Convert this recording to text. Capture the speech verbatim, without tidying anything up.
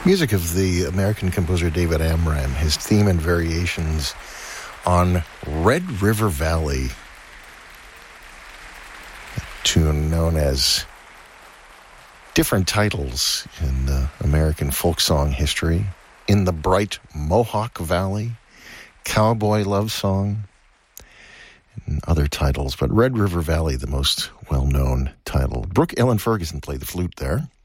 Music of the American composer David Amram, his theme and variations on Red River Valley, a tune known as different titles in uh, American folk song history. In the Bright Mohawk Valley, Cowboy Love Song, and other titles, but Red River Valley, the most well-known title. Brooke Ellen Ferguson played the flute there.